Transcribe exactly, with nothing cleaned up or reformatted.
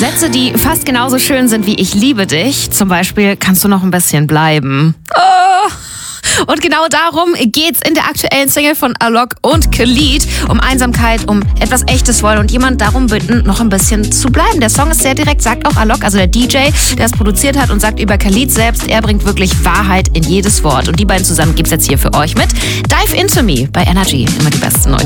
Sätze, die fast genauso schön sind wie ich liebe dich. Zum Beispiel, kannst du noch ein bisschen bleiben? Oh. Und genau darum geht's in der aktuellen Single von Alok und Khalid. Um Einsamkeit, um etwas Echtes wollen und jemand darum bitten, noch ein bisschen zu bleiben. Der Song ist sehr direkt, sagt auch Alok, also der D J, der es produziert hat, und sagt über Khalid selbst, er bringt wirklich Wahrheit in jedes Wort. Und die beiden zusammen gibt's jetzt hier für euch mit Dive Into Me bei Energy. Immer die besten neuen